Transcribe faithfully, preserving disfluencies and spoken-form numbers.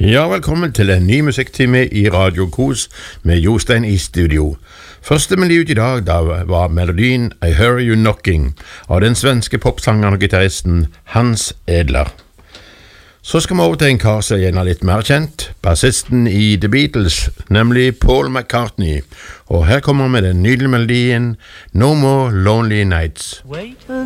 Ja, velkommen til en ny musikktime i Radio Kos med Jostein i studio. Første melodi ut i dag da var melodien I Hear You Knocking av den svenske popsangeren og gitaristen Hans Edler. Så skal vi over til en kar som er gjerne litt mer kjent, bassisten i The Beatles, nemlig Paul McCartney. Og her kommer vi med den nydelige melodien No More Lonely Nights.